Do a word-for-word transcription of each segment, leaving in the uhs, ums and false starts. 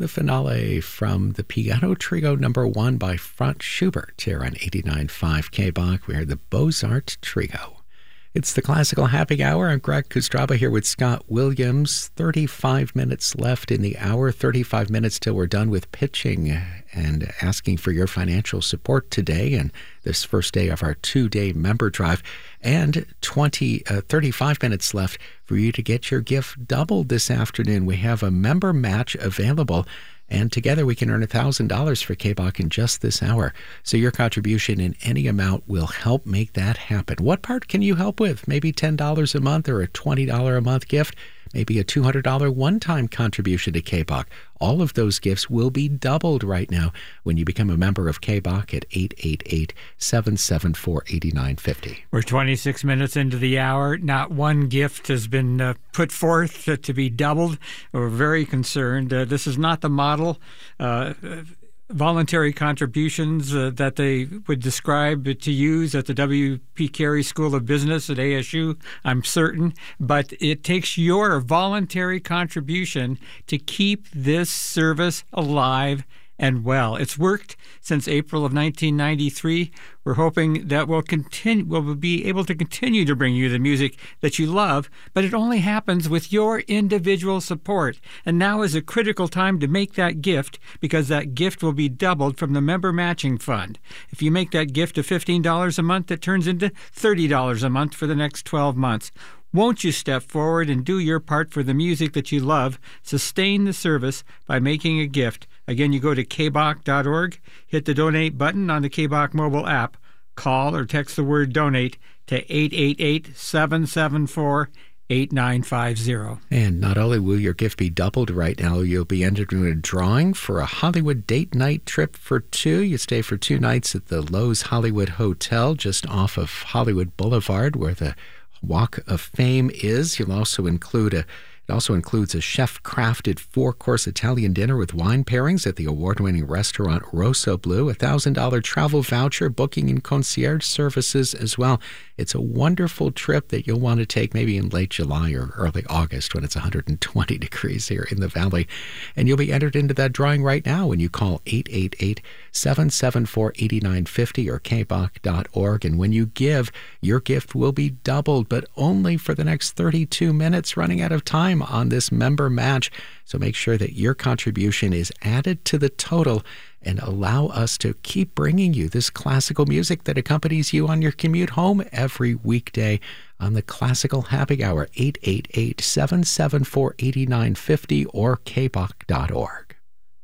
The finale from the Piano Trio number one by Franz Schubert here on eighty-nine point five K B O C. We heard the Beaux-Arts Trio. It's the Classical Happy Hour. I'm Greg Kostraba here with Scott Williams. thirty-five minutes left in the hour, thirty-five minutes till we're done with pitching and asking for your financial support today and this first day of our two-day member drive. And twenty, uh, thirty-five minutes left for you to get your gift doubled this afternoon. We have a member match available, and together we can earn one thousand dollars for K B O C in just this hour. So your contribution in any amount will help make that happen. What part can you help with? Maybe ten dollars a month or a twenty dollars a month gift? Maybe a two hundred dollars one-time contribution to K B O C. All of those gifts will be doubled right now when you become a member of K B O C at eight eight eight, seven seven four, eight nine five zero. We're twenty-six minutes into the hour. Not one gift has been uh, put forth uh, to be doubled. We're very concerned. Uh, this is not the model. Uh, voluntary contributions uh, that they would describe to use at the W P Carey School of Business at A S U, I'm certain. But it takes your voluntary contribution to keep this service alive and well. It's worked since April of nineteen ninety-three. We're hoping that we'll continue, we'll be able to continue to bring you the music that you love, but it only happens with your individual support. And now is a critical time to make that gift, because that gift will be doubled from the member matching fund. If you make that gift of fifteen dollars a month, it turns into thirty dollars a month for the next twelve months. Won't you step forward and do your part for the music that you love? Sustain the service by making a gift. Again, you go to K B O C dot org, hit the donate button on the K B O C mobile app, call or text the word donate to eight eight eight, seven seven four, eight nine five zero. And not only will your gift be doubled right now, you'll be entered in a drawing for a Hollywood date night trip for two. You stay for two nights at the Loews Hollywood Hotel just off of Hollywood Boulevard, where the Walk of Fame is. You'll also include a It also includes a chef-crafted four-course Italian dinner with wine pairings at the award-winning restaurant Rosso Blu, a one thousand dollars travel voucher, booking and concierge services as well. It's a wonderful trip that you'll want to take maybe in late July or early August when it's one hundred twenty degrees here in the valley. And you'll be entered into that drawing right now when you call eight eight eight, seven seven four, eight nine five zero or K B O C dot org. And when you give, your gift will be doubled, but only for the next thirty-two minutes, running out of time on this member match. So make sure that your contribution is added to the total and allow us to keep bringing you this classical music that accompanies you on your commute home every weekday on the Classical Happy Hour. Eight eight eight, seven seven four, eight nine five zero or K B O C dot org.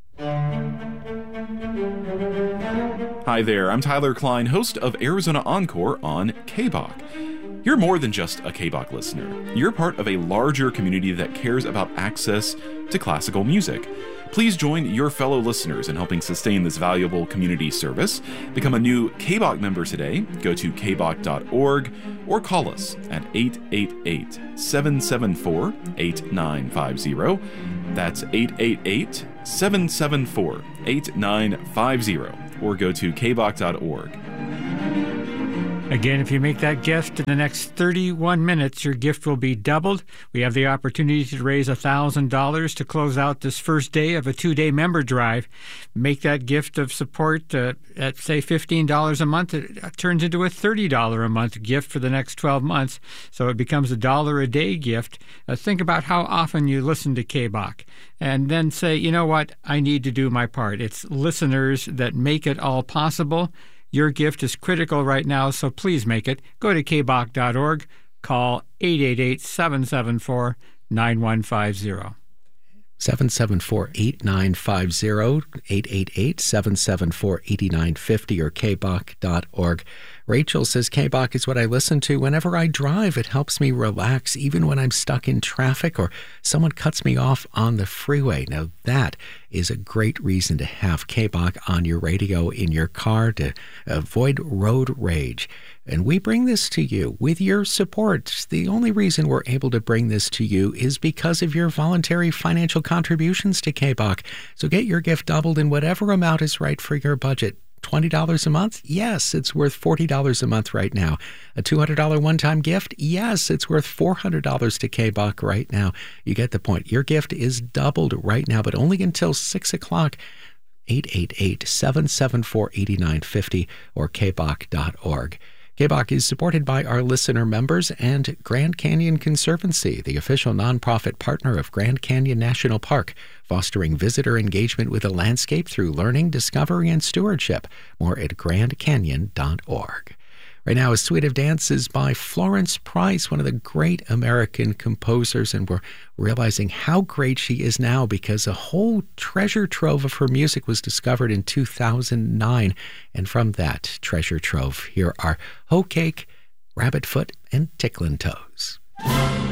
Hi there, I'm Tyler Klein, host of Arizona Encore on K B O C. You're more than just a K B O C listener. You're part of a larger community that cares about access to classical music. Please join your fellow listeners in helping sustain this valuable community service. Become a new K B O C member today. Go to K B O C dot org or call us at eight eight eight, seven seven four, eight nine five zero. That's eight eight eight, seven seven four, eight nine five zero. Or go to K B O C dot org. Again, if you make that gift in the next thirty-one minutes, your gift will be doubled. We have the opportunity to raise one thousand dollars to close out this first day of a two-day member drive. Make that gift of support uh, at, say, fifteen dollars a month. It turns into a thirty dollars a month gift for the next twelve months, so it becomes a dollar a day gift. Uh, think about how often you listen to K B O C, and then say, you know what, I need to do my part. It's listeners that make it all possible. Your gift is critical right now, so please make it. Go to K B O C dot org, call eight eight eight, seven seven four, nine one five zero. seven seven four, eight nine five zero, eight eight eight, seven seven four, eight nine five zero or K B O C dot org. Rachel says, K B O C is what I listen to whenever I drive. It helps me relax, even when I'm stuck in traffic or someone cuts me off on the freeway. Now, that is a great reason to have K B O C on your radio in your car to avoid road rage. And we bring this to you with your support. The only reason we're able to bring this to you is because of your voluntary financial contributions to K B O C. So get your gift doubled in whatever amount is right for your budget. twenty dollars a month? Yes, it's worth forty dollars a month right now. A two hundred dollars one-time gift? Yes, it's worth four hundred dollars to K B O C right now. You get the point. Your gift is doubled right now, but only until six o'clock. eight eight eight, seven seven four, eight nine five zero or k b o c dot org. K B O C is supported by our listener members and Grand Canyon Conservancy, the official nonprofit partner of Grand Canyon National Park, fostering visitor engagement with the landscape through learning, discovery, and stewardship. More at grand canyon dot org. Right now, A Suite of Dance is by Florence Price, one of the great American composers, and we're realizing how great she is now because a whole treasure trove of her music was discovered in two thousand nine. And from that treasure trove, here are Hoe Cake, Rabbit Foot, and Ticklin' Toes.